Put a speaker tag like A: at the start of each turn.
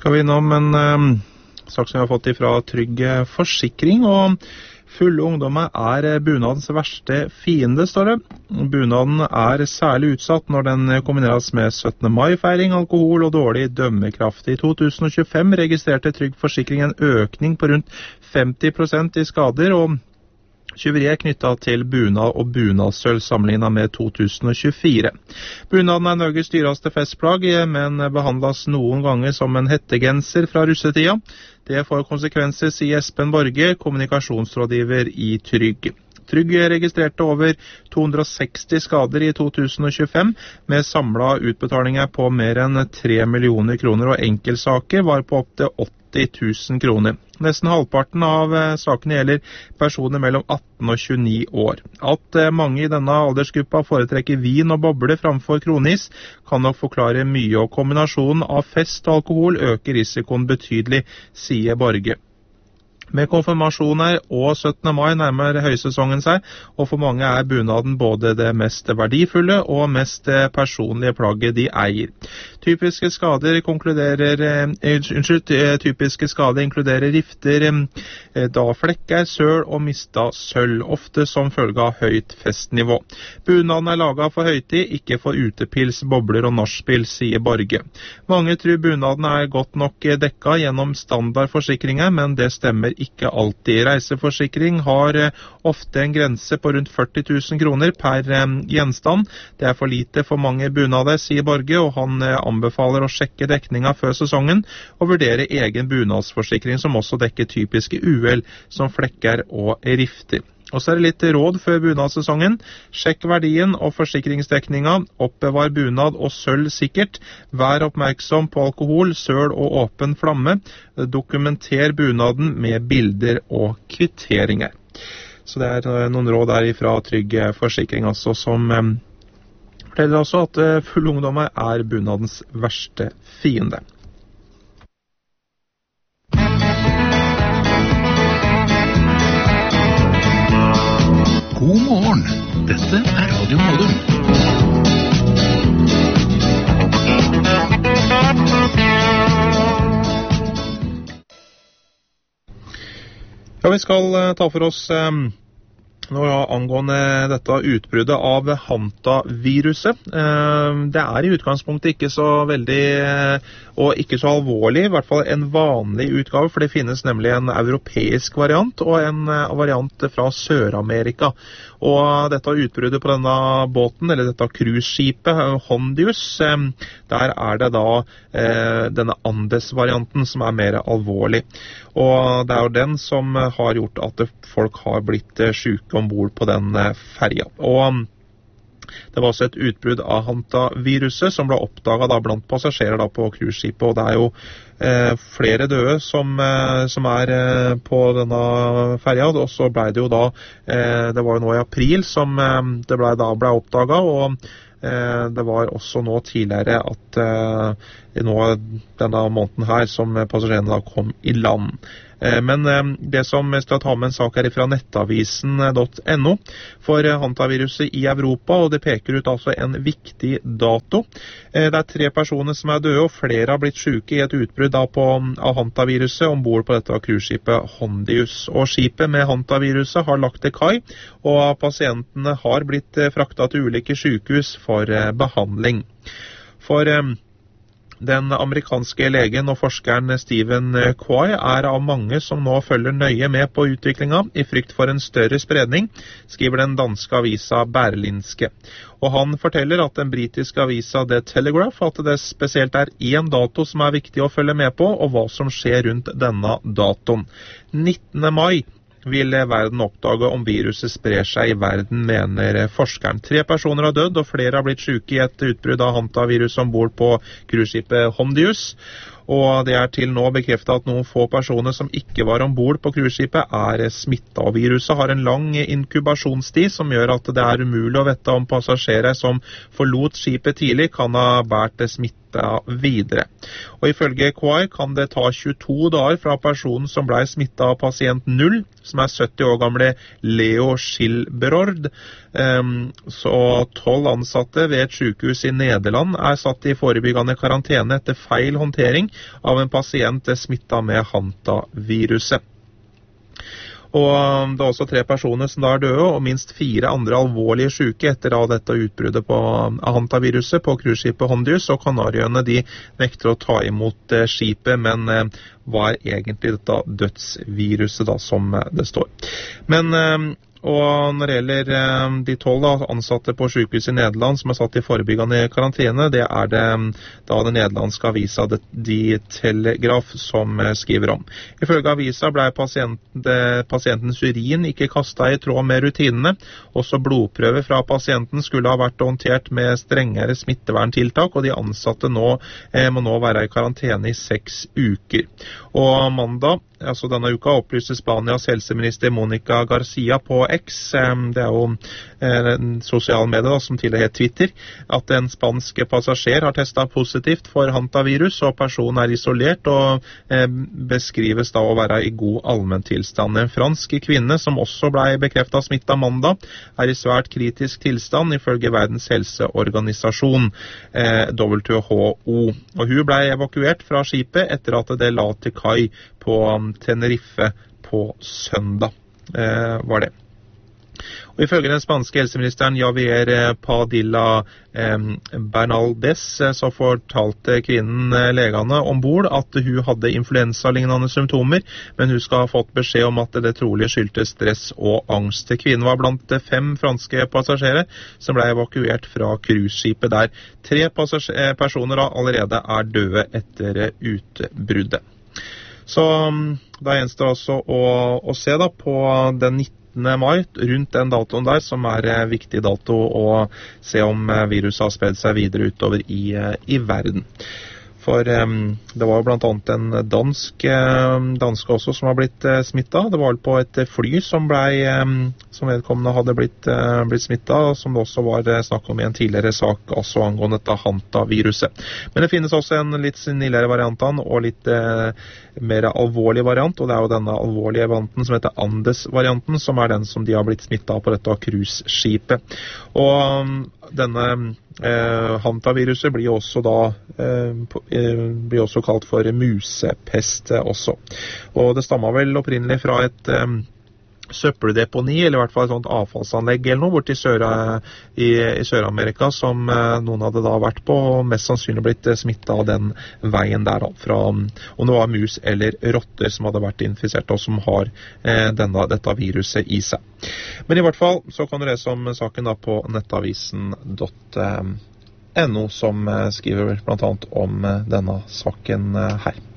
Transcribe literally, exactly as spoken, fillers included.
A: Skal vi innom en um, sak som vi har fått ifra Trygg Forsikring, og fulle ungdommer er bunadens verste fiende, står det. Bunaden er særlig utsatt når den kombineres med syttende mai-feiring, alkohol og dårlig dømmekraft. I to tusen og tjuefem registrerte Trygg Forsikring en økning på rundt femti prosent i skader, og tyveri er knyttet til bunad og bunadsølv sammenlignet med to tusen og tjuefire. Bunaden er Norges dyreste festplagg, men behandles noen ganger som en hettegenser fra russetida. Det får konsekvenser, sier Espen Borge, kommunikasjonsrådgiver i Trygg. Trygg registrerte over to hundre og seksti skader i to tusen og tjuefem, med samlet utbetalinger på mer enn tre millioner kroner, og enkeltsaker var på opp til åtti tusen kroner. Nesten halvparten av sakene gjelder personer mellom atten og tjueni år. At mange i denne aldersgruppa foretrekker vin og boble framfor kronis, kan nok forklare mye, og kombinasjonen av fest og alkohol øker risikoen betydelig, sier Borge. Med konfirmasjoner og syttende mai nærmer høysesongen seg, og for mange er bunaden både det mest verdifulle og mest personlige plagget de eier. Typiske skader konkluderer, eh, unnskyld, typiske skader inkluderer rifter, eh, daflekker, søl og mista sølv, ofte som følge av høyt festnivå. Bunaden er laget for høytid, ikke for utepils, bobler og nachspiel, sier Borge. Mange tror bunaden er godt nok dekka gjennom standardforsikringer, men det stemmer ikke alltid. Reiseforsikring har eh, ofte en grense på rundt førti tusen kroner per eh, gjenstand. Det er for lite for mange bunader, sier Borge, og han eh, anbefaler å sjekke dekninga før sesongen og vurdere egen bunadsforsikring som også dekker typiske uhell som flekker og rifter. Og så er det litt råd før bunadsesongen. Sjekk verdien og forsikringsdekninga, oppbevar bunad og sølv sikkert, vær oppmerksom på alkohol, søl og åpen flamme, dokumenter bunaden med bilder og kvitteringer. Så det er noen råd der fra Trygg Forsikring, altså, som eh, forteller også at eh, fulle ungdommer er bunadens verste fiende.
B: God morgen, dette er Radio Modum.
A: Ja, vi skal uh, ta for oss um, nå angående dette utbruddet av hantaviruset. Uh, det er i utgangspunktet ikke så veldig uh, og ikke så alvorlig, i hvert fall en vanlig utgave, for det finnes nemlig en europeisk variant og en uh, variant fra Sør-Amerika. Og dette utbruddet på denne båten, eller dette cruiseskipet, Hondius, uh, der er det da uh, denne Andes-varianten som er mer alvorlig. Og det er jo den som har gjort at folk har blitt syke ombord på den ferja. Og det var også et utbrudd av hantaviruset som ble oppdaget da blant passasjerer da på cruiseskipet. Og det er jo eh, flere døde som, eh, som er eh, på denne ferja. Og så ble det jo da, eh, det var jo nå i april som eh, det ble, da ble oppdaget, og eh, det var også nå tidligere at eh, nå denne måneden her som passasjerene da kom i land. Men det som jeg skal ta med en sak her fra nettavisen punktum no for hantaviruset i Europa, og det peker ut altså en viktig dato. Det er tre personer som er døde, og flere har blitt syke i et utbrudd på, av hantaviruset ombord på dette cruiseskipet Hondius. Og skipet med hantaviruset har lagt til kai, og pasientene har blitt fraktet til ulike sykehus for behandling. For den amerikanske legen og forskeren Stephen Quay er av mange som nå følger nøye med på utviklingen i frykt for en større spredning, skriver den danske avisa Berlinske. Og han forteller at den britiske avisa The Telegraph at det spesielt er én dato som er viktig å følge med på, og hva som skjer rundt denne datoen. nittende mai vil verden oppdage om viruset sprer seg i verden, mener forskeren. Tre personer har dødd, og flere har blitt syke i et utbrudd av hantavirus ombord på cruiseskipet Hondius. Og det er til nå bekreftet at noen få personer som ikke var ombord på cruiseskipet er smittet. Og viruset har en lang inkubasjonstid som gjør at det er umulig å vite om passasjerer som forlot skipet tidlig kan ha båret smitten smitta videre. Og ifølge Kauai kan det ta tjueto dager fra personen som ble smittet av pasient null, som er sytti år gamle Leo Schilberord. Så tolv ansatte ved et sykehus i Nederland er satt i forebyggende karantene etter feil håndtering av en pasient smittet med hantaviruset. Og det er også tre personer som da er døde, og minst fire andre alvorlige syke etter av dette utbruddet på hantaviruset på cruiseskipet Hondius, og Kanariøyene de nekter å ta imot skipet, men hva er egentlig dette dødsviruset da, som det står. Men og når det gjelder eh, de tolv ansatte på sykehuset i Nederland som er satt i forebyggende karantene, det er det da den nederlandske avisa De Telegraf som eh, skriver om. Ifølge avisa ble pasient, eh, pasientens urin ikke kastet i tråd med rutinene. Også blodprøver fra pasienten skulle ha vært håndtert med strengere smitteverntiltak, og de ansatte nå, eh, må nå være i karantene i seks uker. Og mandag, altså denne uka, opplyste Spanias helseminister Monica Garcia på X, det er jo en sosial medie da, som tidligere het Twitter, at en spansk passasjer har testet positivt for hantavirus, og personen er isolert og eh, beskrives da å være i god allmenntilstand. En fransk kvinne som også ble bekreftet smittet mandag, er i svært kritisk tilstand ifølge Verdens helseorganisasjon, eh, W H O. Og hun ble evakuert fra skipet etter at det la til kai på Tenerife på søndag, eh, var det. Og ifølge den spanske helseministeren Javier Padilla eh, Bernaldez så fortalte kvinnen eh, legene ombord at hun hadde influensa-lignende symptomer, men hun skal ha fått beskjed om at det trolig skyldtes stress og angst. Kvinnen var blant fem franske passasjerer som ble evakuert fra cruiseskipet der. Tre personer allerede er døde etter utbruddet. Så da gjenstår også å, å se da på den nittende mai, rundt den datoen der, som er en viktig dato å se om viruset har spredt seg videre utover i, i verden. For um, det var jo blant annet en dansk, um, dansk også som har blitt uh, smittet. Det var på et fly som, ble, um, som vedkommende hadde blitt, uh, blitt smittet, som det også var uh, snakk om i en tidligere sak, altså angående dette hantaviruset. Men det finnes også en litt snillere variant og litt uh, mer alvorlig variant, og det er jo denne alvorlige varianten som heter Andes-varianten, som er den som de har blitt smittet av på dette cruiseskipet. Og um, denne eh, hantaviruset blir også da eh, eh, blir også kalt for musepest eh, også. Og det stammer vel opprinnelig fra et eh, søppeldeponi, eller i hvert fall et sånt avfallsanlegg eller noe, borte i, Sør, i, i Sør-Amerika, som eh, noen hadde da vært på, og mest sannsynlig blitt eh, smittet av den veien der da, fra om det var mus eller rotter som hadde vært infisert, og som har eh, denne, dette viruset i seg. Men i hvert fall så kan du lese om saken da på nettavisen punktum no, som skriver blant annet om denne saken her.